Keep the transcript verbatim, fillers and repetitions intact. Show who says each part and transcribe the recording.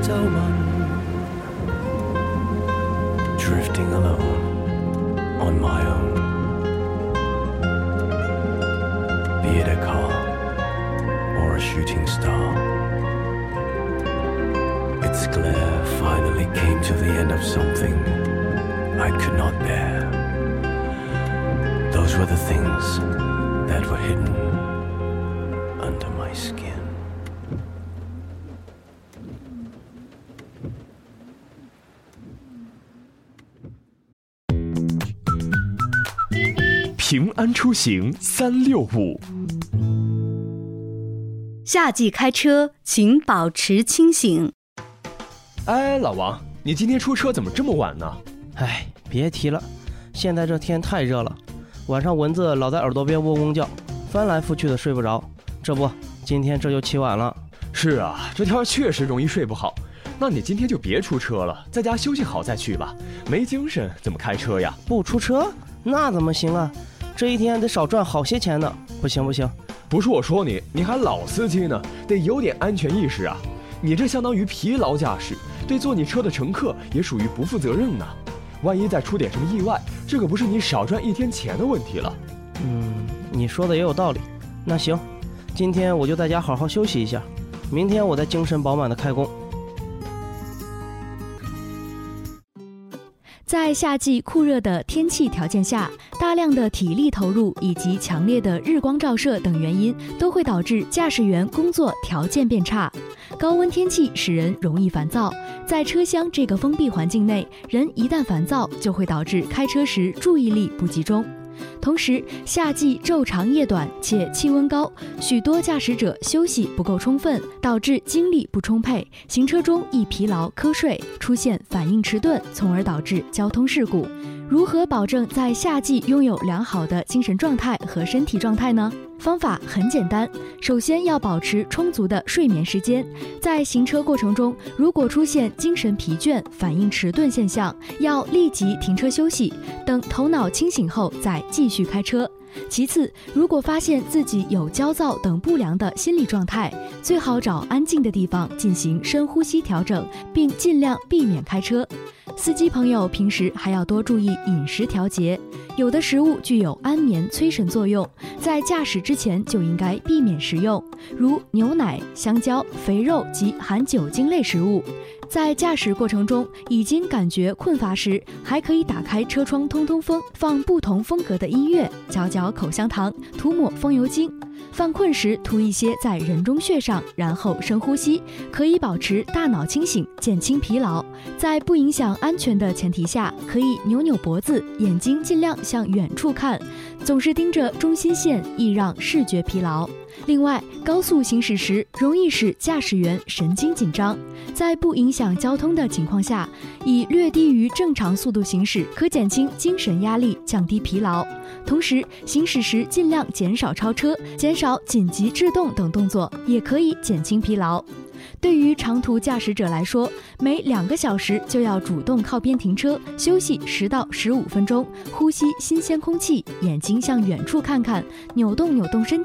Speaker 1: 皱纹 Drifting alone on my own Be it a car or a shooting star Its glare finally came to the end of something I could not bear Those were the things that were hidden under my skin
Speaker 2: 平安出行三六五。
Speaker 3: 夏季开车请保持清醒。
Speaker 2: 哎，老王，你今天出车怎么这么晚呢？
Speaker 4: 哎，别提了，现在这天太热了，晚上蚊子老在耳朵边嗡嗡叫，翻来覆去的睡不着。这不，今天这就起晚了。
Speaker 2: 是啊，这天确实容易睡不好。那你今天就别出车了，在家休息好再去吧。没精神怎么开车呀？
Speaker 4: 不出车那怎么行啊？这一天得少赚好些钱呢。不行不行，
Speaker 2: 不是我说你，你还老司机呢，得有点安全意识啊。你这相当于疲劳驾驶，对坐你车的乘客也属于不负责任呢。万一再出点什么意外，这可不是你少赚一天钱的问题了。
Speaker 4: 嗯，你说的也有道理。那行，今天我就在家好好休息一下，明天我再精神饱满的开工。
Speaker 3: 在夏季酷热的天气条件下，大量的体力投入以及强烈的日光照射等原因都会导致驾驶员工作条件变差。高温天气使人容易烦躁，在车厢这个封闭环境内，人一旦烦躁就会导致开车时注意力不集中。同时，夏季昼长夜短且气温高，许多驾驶者休息不够充分，导致精力不充沛，行车中易疲劳瞌睡，出现反应迟钝，从而导致交通事故。如何保证在夏季拥有良好的精神状态和身体状态呢？方法很简单，首先要保持充足的睡眠时间。在行车过程中，如果出现精神疲倦、反应迟钝现象，要立即停车休息，等头脑清醒后再继续开车。其次，如果发现自己有焦躁等不良的心理状态，最好找安静的地方进行深呼吸调整，并尽量避免开车。司机朋友平时还要多注意饮食调节，有的食物具有安眠催神作用，在驾驶之前就应该避免食用，如牛奶、香蕉、肥肉及含酒精类食物。在驾驶过程中已经感觉困乏时，还可以打开车窗通通风，放不同风格的音乐，嚼嚼口香糖，涂抹风油精。犯困时涂一些在人中穴上，然后深呼吸，可以保持大脑清醒，减轻疲劳。在不影响安全的前提下，可以扭扭脖子，眼睛尽量向远处看，总是盯着中心线，易让视觉疲劳。另外，高速行驶时容易使驾驶员神经紧张，在不影响交通的情况下，以略低于正常速度行驶，可减轻精神压力，降低疲劳。同时，行驶时尽量减少超车，减少紧急制动等动作，也可以减轻疲劳。对于长途驾驶者来说，每两个小时就要主动靠边停车，休息十到十五分钟，呼吸新鲜空气，眼睛向远处看看，扭动扭动身